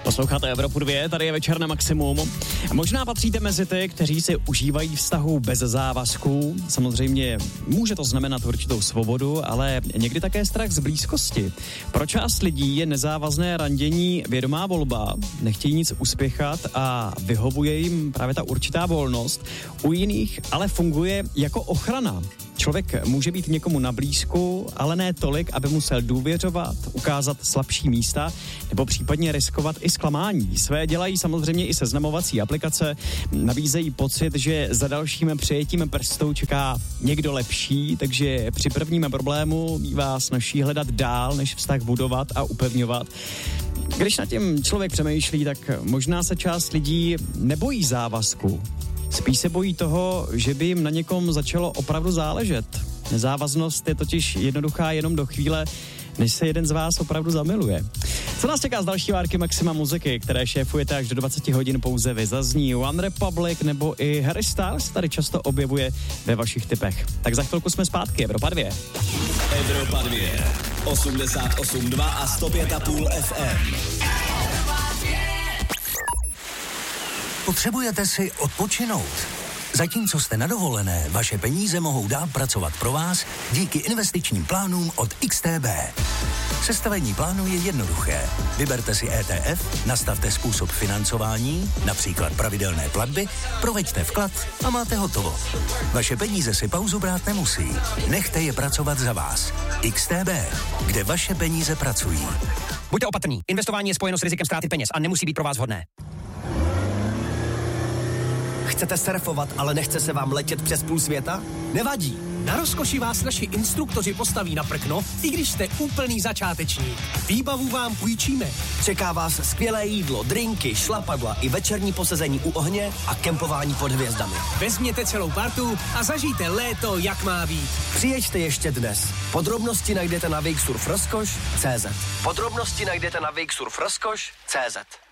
Posloucháte Evropu 2, tady je Večer na maximum. Možná patříte mezi ty, kteří si užívají vztahu bez závazků. Samozřejmě může to znamenat určitou svobodu, ale někdy také strach z blízkosti. Pro část lidí je nezávazné randění vědomá volba, nechtějí nic uspěchat a vyhovuje jim právě ta určitá volnost. U jiných ale funguje jako ochrana. Člověk může být někomu na blízku, ale ne tolik, aby musel důvěřovat, ukázat slabší místa nebo případně riskovat i zklamání. Své dělají samozřejmě i seznamovací aplikace, nabízejí pocit, že za dalším přijetím prstou čeká někdo lepší, takže při prvním problému bývá snazší hledat dál, než vztah budovat a upevňovat. Když nad tím člověk přemýšlí, tak možná se část lidí nebojí závazku. Spíš se bojí toho, že by jim na někom začalo opravdu záležet. Nezávaznost je totiž jednoduchá jenom do chvíle, než se jeden z vás opravdu zamiluje. Co nás čeká z další várky Maxima muziky, které šéfujete až do 20 hodin pouze vy? Zazní One Republic nebo i Harry Styles tady často objevuje ve vašich tipech. Tak za chvilku jsme zpátky, Evropa 2. Evropa 2, 88,2 a 105,5 FM. Potřebujete si odpočinout? Zatímco jste na dovolené, vaše peníze mohou dál pracovat pro vás díky investičním plánům od XTB. Sestavení plánu je jednoduché. Vyberte si ETF, nastavte způsob financování, například pravidelné platby, proveďte vklad a máte hotovo. Vaše peníze si pauzu brát nemusí. Nechte je pracovat za vás. XTB, kde vaše peníze pracují. Buďte opatrní. Investování je spojeno s rizikem ztráty peněz a nemusí být pro vás vhodné. Chcete surfovat, ale nechce se vám letět přes půl světa? Nevadí. Na rozkoši vás naši instruktoři postaví na prkno, i když jste úplný začátečník. Výbavu vám půjčíme. Čeká vás skvělé jídlo, drinky, šlapadla i večerní posezení u ohně a kempování pod hvězdami. Vezměte celou partu a zažijte léto, jak má být. Přijeďte ještě dnes. Podrobnosti najdete na wakesurfrozkoš.cz.